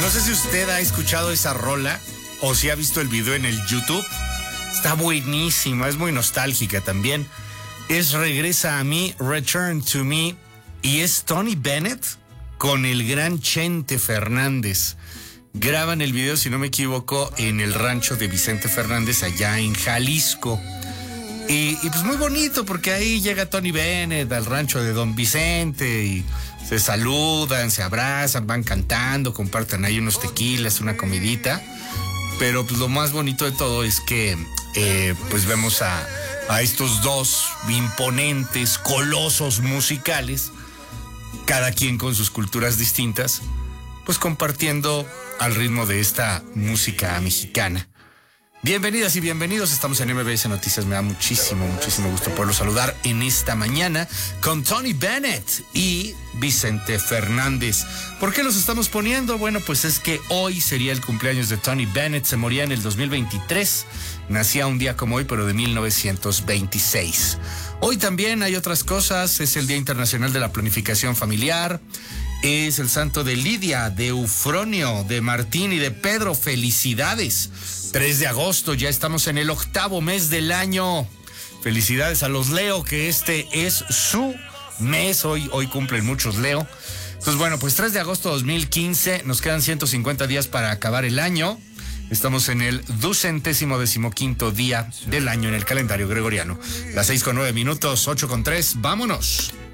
No sé si usted ha escuchado esa rola o si ha visto el video en el YouTube. Está buenísima, es muy nostálgica también. Es Regresa a mí, Return to Me, y es Tony Bennett con el gran Chente Fernández. Graban el video, si no me equivoco, en el rancho de Vicente Fernández, allá en Jalisco. Y pues muy bonito, porque ahí llega Tony Bennett al rancho de Don Vicente y se saludan, se abrazan, van cantando, comparten ahí unos tequilas, una comidita. Pero pues lo más bonito de todo es que pues vemos a estos dos imponentes colosos musicales, cada quien con sus culturas distintas, pues compartiendo al ritmo de esta música mexicana. Bienvenidas y bienvenidos, estamos en MBS Noticias. Me da muchísimo gusto poderlo saludar en esta mañana con Tony Bennett y Vicente Fernández. ¿Por qué los estamos poniendo? Bueno, pues es que hoy sería el cumpleaños de Tony Bennett. Se moría en el 2023, nacía un día como hoy, pero de 1926. Hoy también hay otras cosas, es el Día Internacional de la Planificación Familiar, es el santo de Lidia, de Eufronio, de Martín y de Pedro. Felicidades. 3 de agosto, ya estamos en el 8º mes del año. Felicidades a los Leo, que este es su mes. Hoy cumplen muchos Leo. Entonces, bueno, pues 3 de agosto de 2015, nos quedan 150 días para acabar el año. Estamos en el 215º día del año en el calendario gregoriano. Las 6:09, 8:03, vámonos.